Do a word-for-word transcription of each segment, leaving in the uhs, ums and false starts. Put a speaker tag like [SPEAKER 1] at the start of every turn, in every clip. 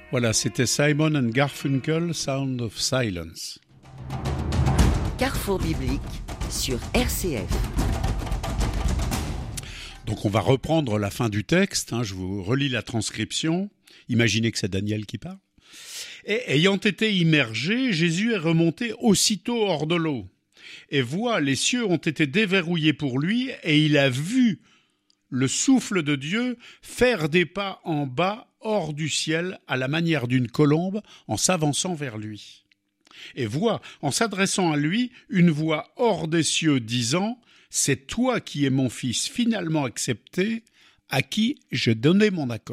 [SPEAKER 1] Voilà, c'était Simon and Garfunkel, Sound of Silence.
[SPEAKER 2] Carrefour biblique sur R C F.
[SPEAKER 1] Donc on va reprendre la fin du texte, hein, je vous relis la transcription. Imaginez que c'est Daniel qui parle. Et ayant été immergé, Jésus est remonté aussitôt hors de l'eau. Et vois, les cieux ont été déverrouillés pour lui, et il a vu le souffle de Dieu faire des pas en bas, hors du ciel, à la manière d'une colombe, en s'avançant vers lui. Et vois, en s'adressant à lui, une voix hors des cieux disant « C'est toi qui es mon fils finalement accepté, à qui j'ai donné mon accord. »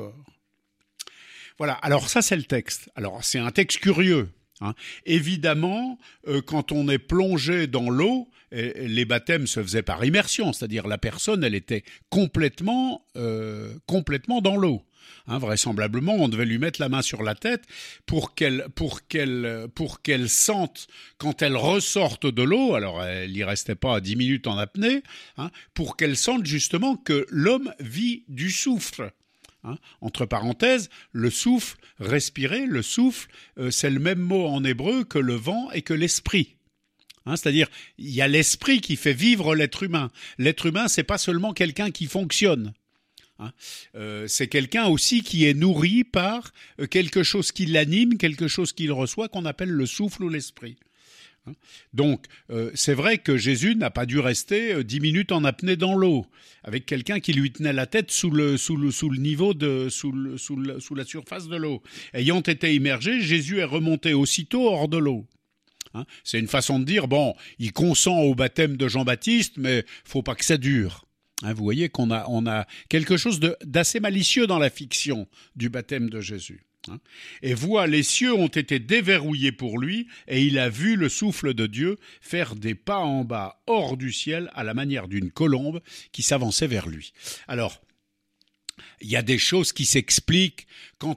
[SPEAKER 1] Voilà, alors ça c'est le texte. Alors c'est un texte curieux. Hein. Évidemment, euh, quand on est plongé dans l'eau, et, les baptêmes se faisaient par immersion, c'est-à-dire la personne, elle était complètement, euh, complètement dans l'eau. Hein, vraisemblablement, on devait lui mettre la main sur la tête pour qu'elle, pour qu'elle, pour qu'elle sente, quand elle ressorte de l'eau, alors elle n'y restait pas dix minutes en apnée, hein, pour qu'elle sente justement que l'homme vit du souffle. Hein, entre parenthèses, le souffle, respirer, le souffle, euh, c'est le même mot en hébreu que le vent et que l'esprit. Hein, c'est-à-dire, il y a l'esprit qui fait vivre l'être humain. L'être humain, c'est pas seulement quelqu'un qui fonctionne. Hein, euh, c'est quelqu'un aussi qui est nourri par euh, quelque chose qui l'anime, quelque chose qu'il reçoit, qu'on appelle le souffle ou l'esprit. Hein, donc, euh, c'est vrai que Jésus n'a pas dû rester euh, dix minutes en apnée dans l'eau, avec quelqu'un qui lui tenait la tête sous le, sous le, sous le niveau de, sous, le, sous, le, sous la surface de l'eau. Ayant été immergé, Jésus est remonté aussitôt hors de l'eau. Hein, c'est une façon de dire, bon, il consent au baptême de Jean-Baptiste, mais faut pas que ça dure. Hein, vous voyez qu'on a, on a quelque chose de, d'assez malicieux dans la fiction du baptême de Jésus. Hein. Et vois, les cieux ont été déverrouillés pour lui, et il a vu le souffle de Dieu faire des pas en bas, hors du ciel, à la manière d'une colombe qui s'avançait vers lui. Alors, il y a des choses qui s'expliquent quand